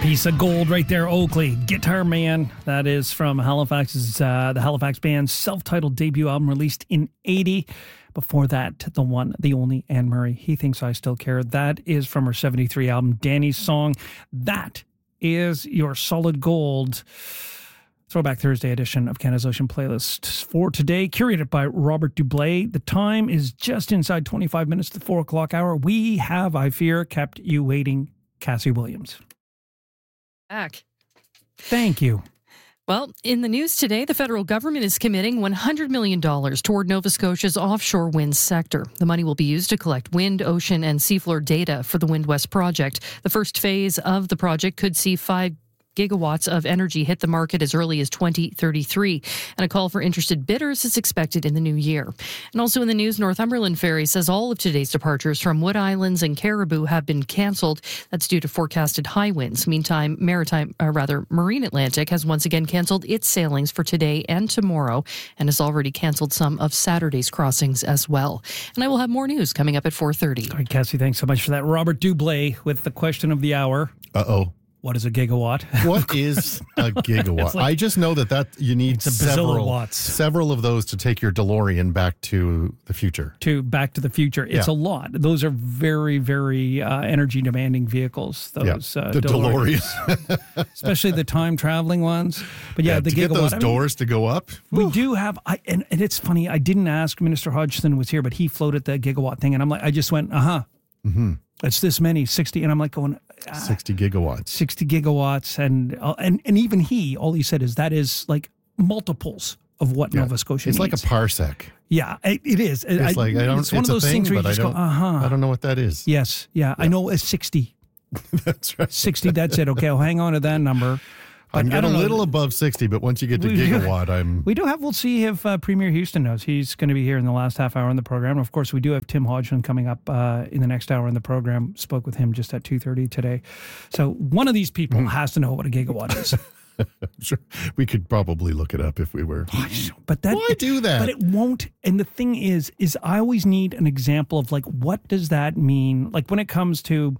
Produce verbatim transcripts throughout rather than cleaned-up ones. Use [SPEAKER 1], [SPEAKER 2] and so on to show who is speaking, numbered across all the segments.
[SPEAKER 1] Piece of gold right there, Oakley. Guitar Man. That is from Halifax's, uh, the Halifax Band's self-titled debut album released in eighty. Before that, the one, the only Anne Murray, He Thinks I Still Care. That is from her seventy-three album, Danny's Song. That is your solid gold Throwback Thursday edition of Canada's Ocean Playlist for today, curated by Robert Dublé. The time is just inside twenty-five minutes to the four o'clock hour. We have, I fear, kept you waiting. Cassie Williams.
[SPEAKER 2] Back.
[SPEAKER 1] Thank you.
[SPEAKER 2] Well, in the news today, the federal government is committing one hundred million dollars toward Nova Scotia's offshore wind sector. The money will be used to collect wind, ocean, and seafloor data for the Wind West project. The first phase of the project could see five gigawatts of energy hit the market as early as twenty thirty-three, and a call for interested bidders is expected in the new year. And also in the news, Northumberland Ferry says all of today's departures from Wood Islands and Caribou have been cancelled. That's due to forecasted high winds. Meantime, Maritime, or rather Marine Atlantic, has once again cancelled its sailings for today and tomorrow, and has already cancelled some of Saturday's crossings as well. And I will have more news coming up at four thirty.
[SPEAKER 1] All right, Cassie, thanks so much for that. Robert Dublé with the question of the hour.
[SPEAKER 3] Uh-oh.
[SPEAKER 1] What is a gigawatt?
[SPEAKER 3] What is a gigawatt?
[SPEAKER 1] like,
[SPEAKER 3] I just know that that you need several
[SPEAKER 1] watts.
[SPEAKER 3] several of those to take your DeLorean back to the future.
[SPEAKER 1] To Back to the Future. It's yeah. a lot. Those are very, very uh, energy demanding vehicles. Those
[SPEAKER 3] yeah.
[SPEAKER 1] uh,
[SPEAKER 3] the
[SPEAKER 1] DeLoreans. DeLorean. Especially the time traveling ones. But yeah,
[SPEAKER 3] yeah
[SPEAKER 1] the
[SPEAKER 3] to
[SPEAKER 1] gigawatt.
[SPEAKER 3] Get those
[SPEAKER 1] I
[SPEAKER 3] doors
[SPEAKER 1] mean,
[SPEAKER 3] to go up.
[SPEAKER 1] We Whew. do have, I, and, and it's funny, I didn't ask Minister Hodgson was here, but he floated the gigawatt thing. And I'm like, I just went, uh-huh.
[SPEAKER 3] Mm-hmm.
[SPEAKER 1] It's this many, sixty. And I'm like going, ah,
[SPEAKER 3] sixty gigawatts.
[SPEAKER 1] sixty gigawatts. And, uh, and and even he, all he said is that is like multiples of what
[SPEAKER 3] yeah.
[SPEAKER 1] Nova Scotia
[SPEAKER 3] It's
[SPEAKER 1] needs.
[SPEAKER 3] like a parsec.
[SPEAKER 1] Yeah, it, it is.
[SPEAKER 3] It's
[SPEAKER 1] I,
[SPEAKER 3] like, I don't,
[SPEAKER 1] it's one
[SPEAKER 3] it's
[SPEAKER 1] of those
[SPEAKER 3] thing,
[SPEAKER 1] things where you just go, uh-huh.
[SPEAKER 3] I don't know what that is.
[SPEAKER 1] Yes, yeah. yeah. I know it's sixty.
[SPEAKER 3] That's right.
[SPEAKER 1] sixty, that's it. Okay, I'll hang on to that number.
[SPEAKER 3] I'm
[SPEAKER 1] getting
[SPEAKER 3] a
[SPEAKER 1] know.
[SPEAKER 3] little above sixty, but once you get to we gigawatt, do, I'm...
[SPEAKER 1] We do have, we'll see if uh, Premier Houston knows. He's going to be here in the last half hour in the program. Of course, we do have Tim Hodgson coming up uh, in the next hour in the program. Spoke with him just at two thirty today. So one of these people mm. has to know what a gigawatt is.
[SPEAKER 3] Sure. We could probably look it up if we were.
[SPEAKER 1] But that,
[SPEAKER 3] Why do that?
[SPEAKER 1] But it won't. And the thing is, is I always need an example of like, what does that mean? Like when it comes to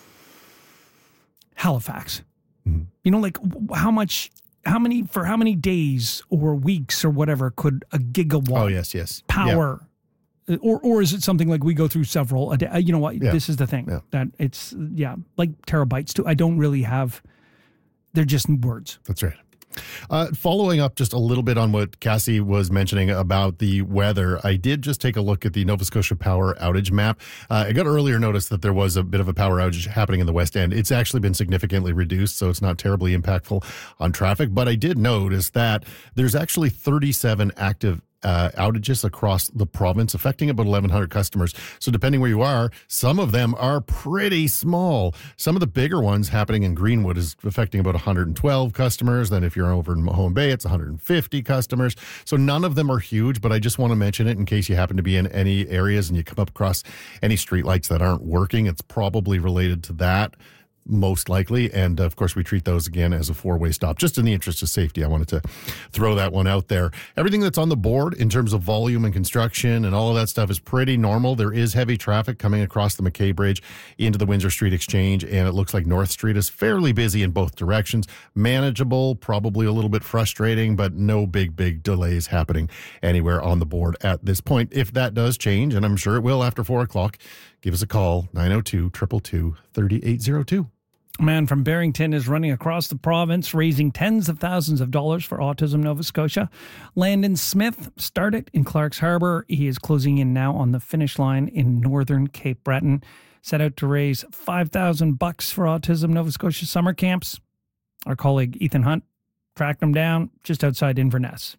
[SPEAKER 1] Halifax, mm-hmm. you know, like how much... How many, for how many days or weeks or whatever could a gigawatt
[SPEAKER 3] oh, yes, yes.
[SPEAKER 1] power, yeah. or or is it something like we go through several a day? You know what, yeah. this is the thing,
[SPEAKER 3] yeah.
[SPEAKER 1] that it's, yeah, like terabytes too. I don't really have, they're just words.
[SPEAKER 3] That's right. Uh, following up just a little bit on what Cassie was mentioning about the weather, I did just take a look at the Nova Scotia power outage map. Uh, I got earlier notice that there was a bit of a power outage happening in the West End. It's actually been significantly reduced, so it's not terribly impactful on traffic. But I did notice that there's actually thirty-seven active Uh, outages across the province, affecting about eleven hundred customers. So depending where you are, some of them are pretty small. Some of the bigger ones happening in Greenwood is affecting about one hundred twelve customers. Then if you're over in Mahone Bay, it's one hundred fifty customers. So none of them are huge, but I just want to mention it in case you happen to be in any areas and you come up across any streetlights that aren't working. It's probably related to that. Most likely. And of course, we treat those again as a four-way stop, just in the interest of safety. I wanted to throw that one out there. Everything that's on the board in terms of volume and construction and all of that stuff is pretty normal. There is heavy traffic coming across the McKay Bridge into the Windsor Street Exchange, and it looks like North Street is fairly busy in both directions. Manageable, probably a little bit frustrating, but no big, big delays happening anywhere on the board at this point. If that does change, and I'm sure it will after four o'clock, give us a call, nine oh two, two two two, three eight oh two.
[SPEAKER 1] A man from Barrington is running across the province, raising tens of thousands of dollars for Autism Nova Scotia. Landon Smith started in Clark's Harbour. He is closing in now on the finish line in northern Cape Breton. Set out to raise five thousand bucks for Autism Nova Scotia summer camps. Our colleague Ethan Hunt tracked him down just outside Inverness.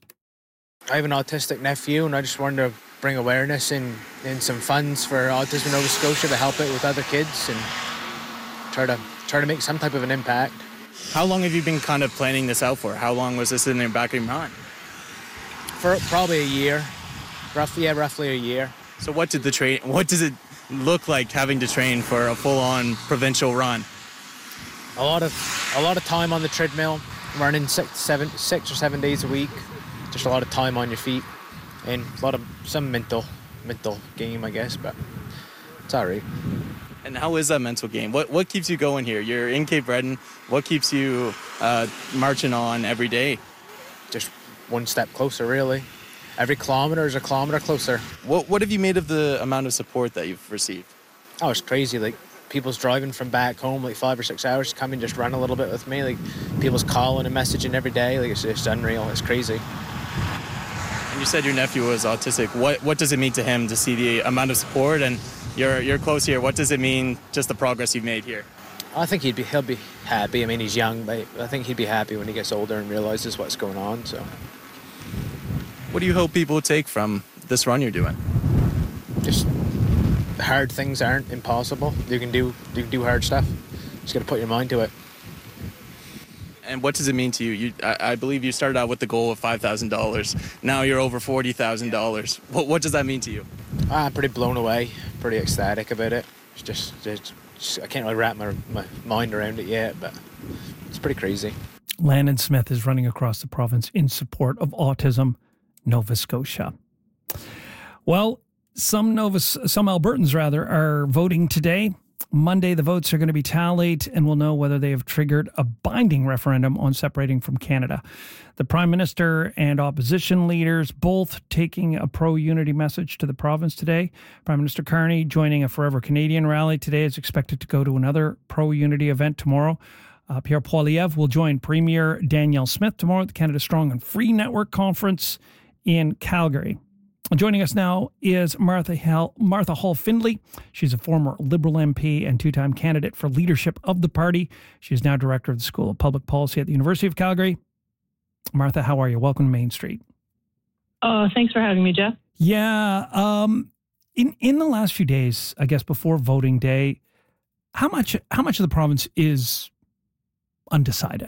[SPEAKER 4] I have an autistic nephew, and I just wanted to bring awareness and, and some funds for Autism Nova Scotia to help it with other kids and try to try to make some type of an impact.
[SPEAKER 5] How long have you been kind of planning this out for? How long was this in the back of your mind?
[SPEAKER 4] For probably a year, roughly, yeah, roughly a year.
[SPEAKER 5] So what did the train? What does it look like having to train for a full-on provincial run?
[SPEAKER 4] A lot of a lot of time on the treadmill, running six, seven, six or seven days a week. Just a lot of time on your feet, and a lot of some mental mental game, I guess, but it's all right.
[SPEAKER 5] And how is that mental game? What what keeps you going here? You're in Cape Breton. What keeps you uh, marching on every day?
[SPEAKER 4] Just one step closer, really. Every kilometer is a kilometer closer.
[SPEAKER 5] What what have you made of the amount of support that you've received?
[SPEAKER 4] Oh, it's crazy. Like, people's driving from back home like five or six hours to come and just run a little bit with me. Like, people's calling and messaging every day. Like, it's just unreal. It's crazy.
[SPEAKER 5] And you said your nephew was autistic. What what does it mean to him to see the amount of support? And you're you're close here. What does it mean, just the progress you've made here?
[SPEAKER 4] I think he'd be he'll be happy. I mean, he's young, but I think he'd be happy when he gets older and realizes what's going on. So,
[SPEAKER 5] what do you hope people take from this run you're doing?
[SPEAKER 4] Just hard things aren't impossible. You can do you can do hard stuff. Just got to put your mind to it.
[SPEAKER 5] And what does it mean to you? You I, I believe you started out with the goal of five thousand dollars. Now you're over forty thousand dollars. What what does that mean to you?
[SPEAKER 4] I'm pretty blown away, pretty ecstatic about it. It's just, it's just I can't really wrap my, my mind around it yet, but it's pretty crazy.
[SPEAKER 1] Landon Smith is running across the province in support of Autism Nova Scotia. Well, some Nova, some Albertans rather, are voting today. Monday, the votes are going to be tallied, and we'll know whether they have triggered a binding referendum on separating from Canada. The Prime Minister and opposition leaders both taking a pro-unity message to the province today. Prime Minister Carney joining a Forever Canadian rally today, is expected to go to another pro-unity event tomorrow. Uh, Pierre Poilievre will join Premier Danielle Smith tomorrow at the Canada Strong and Free Network Conference in Calgary. Joining us now is Martha Hall, Martha Hall Findlay. She's a former Liberal M P and two-time candidate for leadership of the party. She is now director of the School of Public Policy at the University of Calgary. Martha, how are you? Welcome to Main Street.
[SPEAKER 6] Oh, thanks for having me, Jeff.
[SPEAKER 1] Yeah. Um, in in the last few days, I guess before voting day, how much how much of the province is undecided?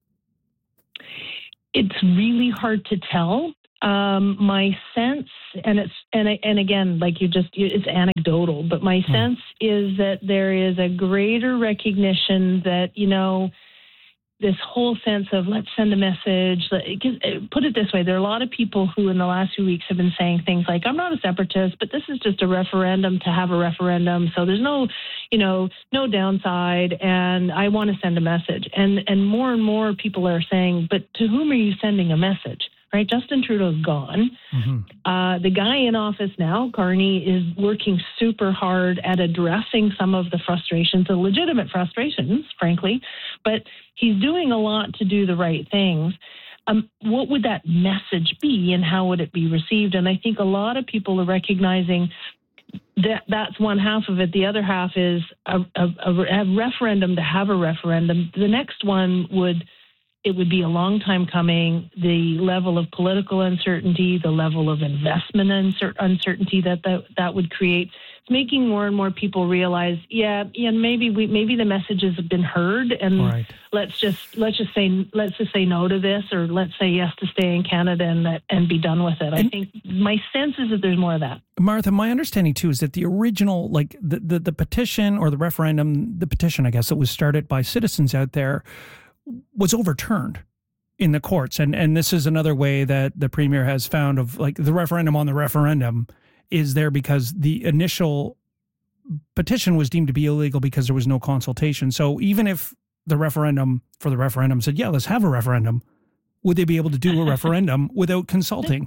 [SPEAKER 6] It's really hard to tell. Um, my sense, and it's and and again, like you just, it's anecdotal, but my sense is that there is a greater recognition that, you know, this whole sense of let's send a message. Put it this way: there are a lot of people who, in the last few weeks, have been saying things like, "I'm not a separatist, but this is just a referendum to have a referendum, so there's no, you know, no downside, and I want to send a message." And and more and more people are saying, "But to whom are you sending a message?" Right, Justin Trudeau's gone. Mm-hmm. Uh, the guy in office now, Carney, is working super hard at addressing some of the frustrations, the legitimate frustrations, frankly, but he's doing a lot to do the right things. Um, what would that message be, and how would it be received? And I think a lot of people are recognizing that that's one half of it. The other half is a, a, a referendum to have a referendum. The next one would... It would be a long time coming. The level of political uncertainty, the level of investment uncer- uncertainty that, that that would create, it's making more and more people realize, yeah, yeah, maybe we maybe the messages have been heard, and right. let's just let's just say let's just say no to this, or let's say yes to stay in Canada and and be done with it. I and think my sense is that there's more of that.
[SPEAKER 1] Martha, my understanding too is that the original, like the the, the petition or the referendum, the petition, I guess, that was started by citizens out there, was overturned in the courts. And and this is another way that the premier has found of, like, the referendum on the referendum is there because the initial petition was deemed to be illegal because there was no consultation. So even if the referendum for the referendum said, yeah, let's have a referendum, would they be able to do a referendum without consulting?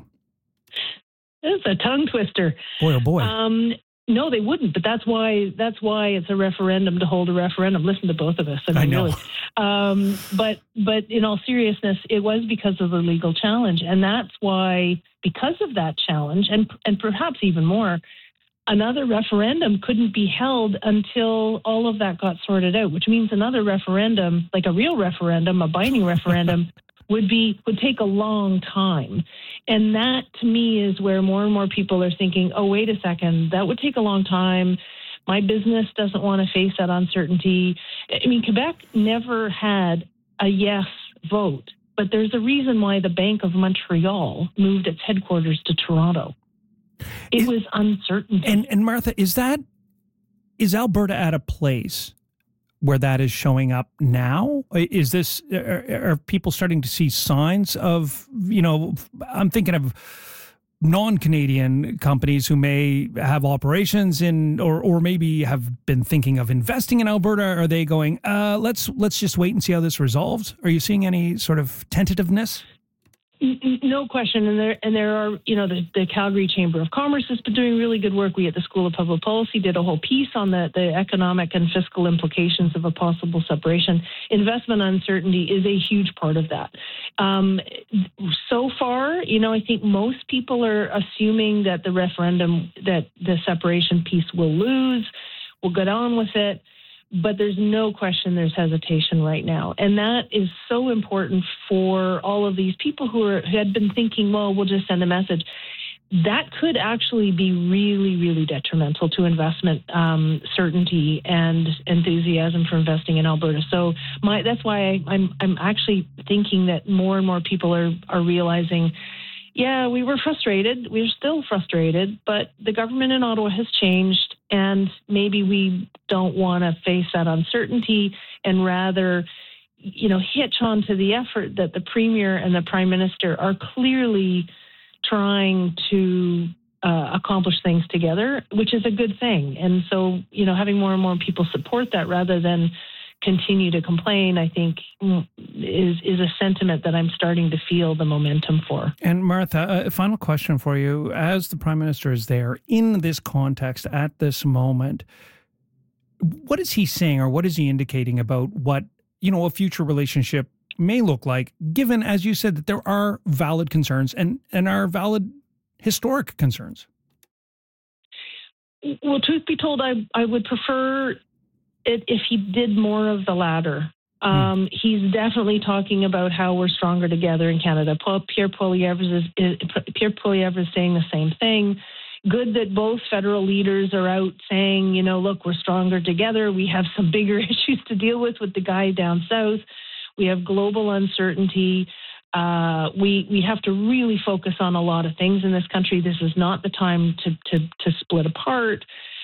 [SPEAKER 6] It's a tongue twister.
[SPEAKER 1] Boy, oh boy.
[SPEAKER 6] Um, No, they wouldn't, but that's why that's why it's a referendum to hold a referendum. Listen to both of us. I, mean,
[SPEAKER 1] I know.
[SPEAKER 6] Really. Um, but but in all seriousness, it was because of the legal challenge, and that's why, because of that challenge, and and perhaps even more, another referendum couldn't be held until all of that got sorted out. Which means another referendum, like a real referendum, a binding referendum, would be would take a long time. And that, to me, is where more and more people are thinking, oh, wait a second, that would take a long time. My business doesn't want to face that uncertainty. I mean, Quebec never had a yes vote, but there's a reason why the Bank of Montreal moved its headquarters to Toronto. It is, was uncertainty.
[SPEAKER 1] And, and Martha, is that, is Alberta at a place where that is showing up now? Is this, are, are people starting to see signs of, you know, I'm thinking of non-Canadian companies who may have operations in, or or maybe have been thinking of investing in Alberta? Are they going, uh, let's let's just wait and see how this resolves? Are you seeing any sort of tentativeness?
[SPEAKER 6] No question, and there and there are, you know, the, the Calgary Chamber of Commerce has been doing really good work. We at the School of Public Policy did a whole piece on the, the economic and fiscal implications of a possible separation. Investment uncertainty is a huge part of that. Um, so far, you know, I think most people are assuming that the referendum, that the separation piece will lose. We'll get on with it. But there's no question there's hesitation right now. And that is so important for all of these people who, are, who had been thinking, well, we'll just send a message. That could actually be really, really detrimental to investment um, certainty and enthusiasm for investing in Alberta. So my, that's why I, I'm, I'm actually thinking that more and more people are, are realizing, yeah, we were frustrated. We're still frustrated, but the government in Ottawa has changed, and maybe we don't want to face that uncertainty and rather, you know, hitch on to the effort that the Premier and the Prime Minister are clearly trying to uh, accomplish things together, which is a good thing. And so, you know, having more and more people support that rather than continue to complain, I think is is a sentiment that I'm starting to feel the momentum for.
[SPEAKER 1] And Martha, a final question for you. As the Prime Minister is there in this context at this moment, what is he saying or what is he indicating about what, you know, a future relationship may look like, given, as you said, that there are valid concerns and, and are valid historic concerns?
[SPEAKER 6] Well, truth be told, I, I would prefer it if he did more of the latter. Um, mm. He's definitely talking about how we're stronger together in Canada. Pierre Poilievre is, is, Pierre Poilievre is saying the same thing. Good that both federal leaders are out saying, you know, look, we're stronger together. We have some bigger issues to deal with with the guy down south. We have global uncertainty. Uh, we we have to really focus on a lot of things in this country. This is not the time to to, to split apart.